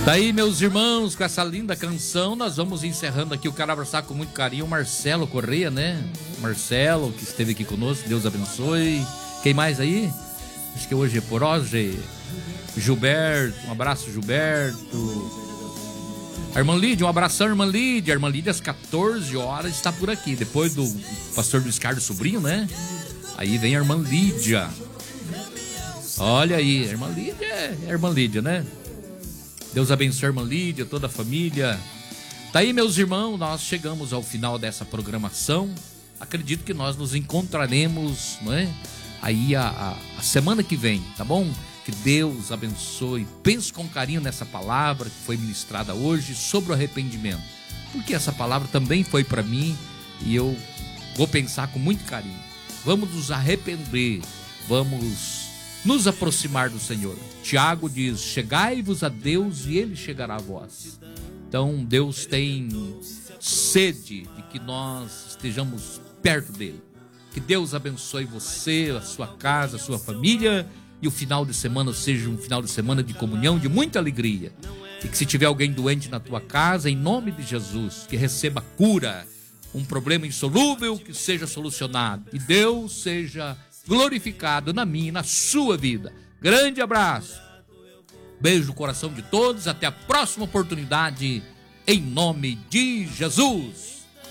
Tá aí, meus irmãos, com essa linda canção, nós vamos encerrando aqui. Eu quero abraçar com muito carinho o Marcelo Correia, né? Marcelo, que esteve aqui conosco, Deus abençoe. Quem mais aí? Acho que hoje é por hoje. Gilberto, um abraço, Gilberto. A irmã Lídia, um abração, irmã Lídia. A irmã Lídia, às 14 horas, está por aqui. Depois do pastor Luiz Carlos Sobrinho, né? Aí vem a irmã Lídia. Olha aí, a irmã Lídia é a irmã Lídia, né? Deus abençoe a irmã Lídia, toda a família. Tá aí, meus irmãos, nós chegamos ao final dessa programação. Acredito que nós nos encontraremos, não é? Aí a semana que vem, tá bom? Que Deus abençoe. Pense com carinho nessa palavra que foi ministrada hoje sobre o arrependimento. Porque essa palavra também foi para mim e eu vou pensar com muito carinho. Vamos nos arrepender, vamos nos aproximar do Senhor. Tiago diz: chegai-vos a Deus e Ele chegará a vós. Então Deus tem sede de que nós estejamos perto dEle. Que Deus abençoe você, a sua casa, a sua família, e o final de semana seja um final de semana de comunhão, de muita alegria. E que se tiver alguém doente na tua casa, em nome de Jesus, que receba cura, um problema insolúvel que seja solucionado, e Deus seja glorificado na minha e na sua vida. Grande abraço, beijo no coração de todos, até a próxima oportunidade, em nome de Jesus.